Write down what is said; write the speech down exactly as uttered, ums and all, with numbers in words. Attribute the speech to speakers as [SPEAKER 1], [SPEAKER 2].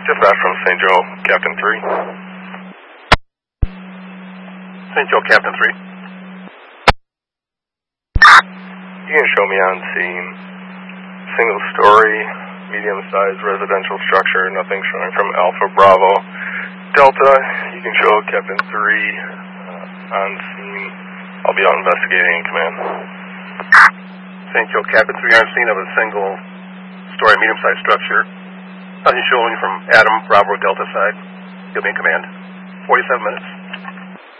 [SPEAKER 1] Dispatch from Saint Joe, Captain three.
[SPEAKER 2] Saint Joe, Captain three.
[SPEAKER 1] You can show me on scene. Single story, medium-sized residential structure, nothing showing from Alpha Bravo. Delta, you can show Captain three uh, on scene. I'll be out investigating in command.
[SPEAKER 2] Saint Joe, Captain three on scene of a single story, medium-sized structure. Nothing showing from Adam Bravo Delta side. You'll be in command. forty-seven minutes.